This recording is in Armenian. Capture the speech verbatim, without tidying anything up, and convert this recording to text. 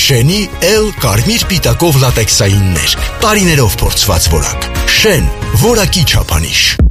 Շենի L կարմիր պիտակով լատեքսային ներկ։ Տարիներով փորձված որակ։ Շեն, որակի չափանիշ։